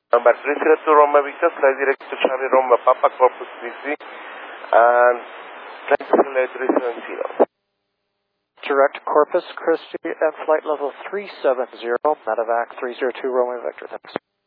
Number 302 Roma Victor, flight direct to Charlie Roma Papa Corpus Christi, and flight delay 370. Direct Corpus Christi at flight level 370, medevac 302 Roma Victor. Thanks.